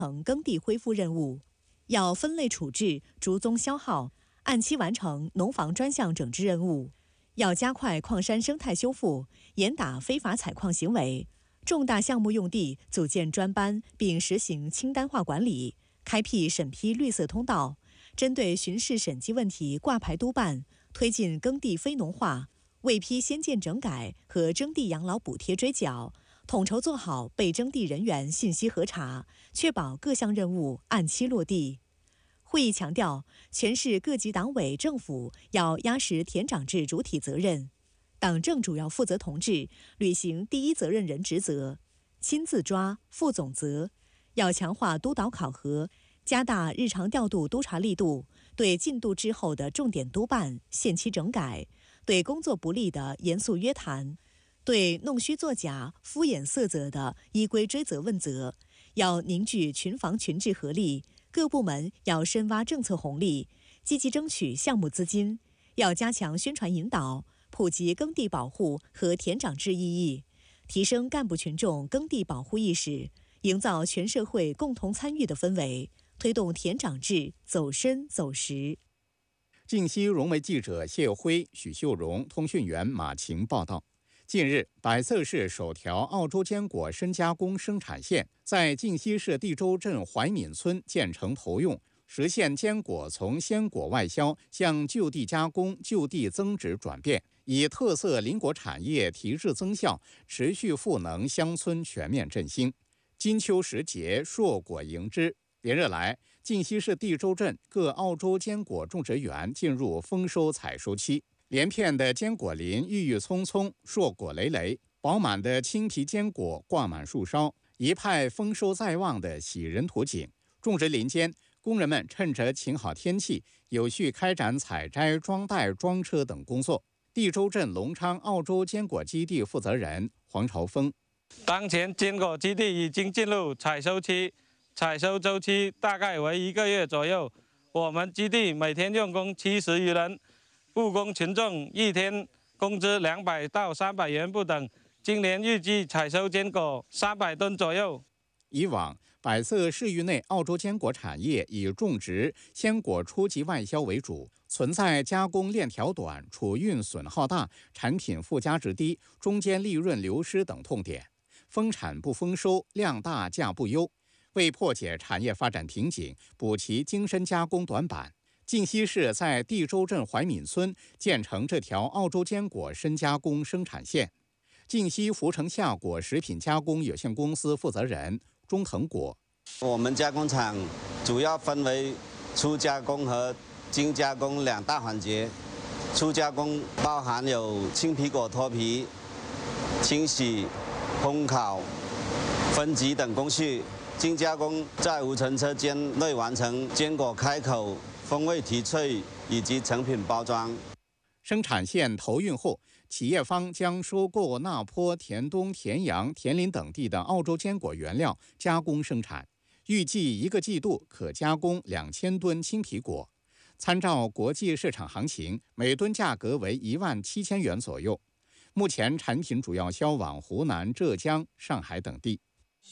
成耕地恢复任务，要分类处置竹宗消耗，按期完成农房专项整治任务，要加快矿山生态修复，严打非法采矿行为。重大项目用地组建专班，并实行清单化管理，开辟审批绿色通道，针对巡视审计问题挂牌督办，推进耕地非农化，未批先建整改和征地养老补贴追缴，统筹做好被征地人员信息核查，确保各项任务按期落地。会议强调，全市各级党委政府要压实田长制主体责任，党政主要负责同志履行第一责任人职责，亲自抓、负总责，要强化督导考核，加大日常调度督查力度，对进度滞后的重点督办、限期整改，对工作不力的严肃约谈，对弄虚作假、敷衍塞责的依规追责问责。要凝聚群防群治合力，各部门要深挖政策红利，积极争取项目资金，要加强宣传引导，普及耕地保护和田长制意义，提升干部群众耕地保护意识，营造全社会共同参与的氛围，推动田长制走深走实。 晋西融媒记者谢辉、许秀荣、通讯员马晴报道。近日，百色市首条澳洲坚果深加工生产线在晋西市地州镇怀敏村建成投用，实现坚果从鲜果外销向就地加工、就地增值转变，以特色林果产业提质增效，持续赋能乡村全面振兴。金秋时节，硕果迎之。连日来，晋西市地州镇各澳洲坚果种植园进入丰收采收期。连片的坚果林郁郁葱葱，硕果累累，饱满的青皮坚果挂满树梢，一派丰收在望的喜人图景。种植林间，工人们趁着晴好天气，有序开展采摘、装袋、装车等工作。地州镇隆昌澳洲坚果基地负责人黄朝峰： 当前坚果基地已经进入采收期，采收周期大概为1个月左右。我们基地每天用工70余人。务工群众一天工资200到300元不等，今年预计采收坚果300吨左右。 以往，百色市域内澳洲坚果产业以种植、鲜果初级外销为主，存在加工链条短、储运损耗大、产品附加值低、中间利润流失等痛点，丰产不丰收，量大价不优。为破解产业发展瓶颈，补齐精深加工短板，晋西市在地州镇怀敏村建成这条澳洲坚果深加工生产线。晋西福成夏果食品加工有限公司负责人钟腾果： 我们加工厂主要分为初加工和精加工2大环节。初加工包含有青皮果脱皮、清洗、烘烤、分级等工序。精加工在无尘车间内完成坚果开口、风味提萃以及成品包装。 生产线投运后，企业方将收购那坡、田东、田阳、田林等地的澳洲坚果原料加工生产，预计1个季度可加工2000吨青皮果。参照国际市场行情，每吨价格为17000元左右。目前产品主要销往湖南、浙江、上海等地。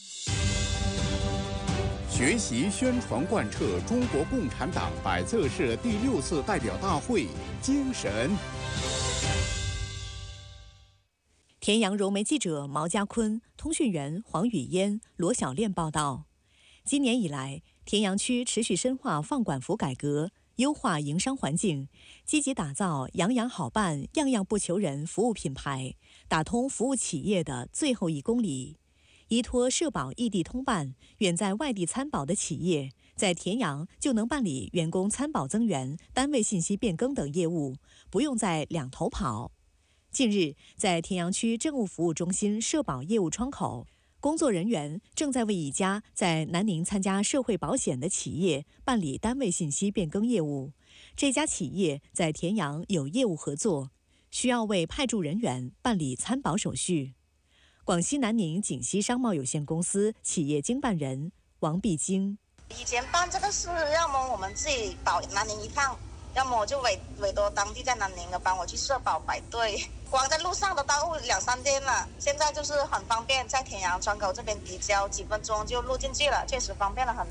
学习宣传贯彻中国共产党百色市第6次代表大会精神。 田阳融媒记者毛家坤、通讯员黄雨嫣、罗小练报道。今年以来，田阳区持续深化放管服改革，优化营商环境，积极打造洋洋好办、样样不求人服务品牌，打通服务企业的最后1公里。依托社保异地通办，远在外地参保的企业，在田阳就能办理员工参保增援、单位信息变更等业务，不用在两头跑。近日，在田阳区政务服务中心社保业务窗口，工作人员正在为一家在南宁参加社会保险的企业办理单位信息变更业务。这家企业在田阳有业务合作，需要为派驻人员办理参保手续。广西南宁锦西商贸有限公司企业经办人王碧晶： 以前办这个事，要么我们自己保南宁一趟，要么我就委托当地在南宁的帮我去社保摆队。 光在路上都耽误2-3天了。现在就是很方便，在田阳窗口这边抵交，几分钟就入进去了，确实方便了很多。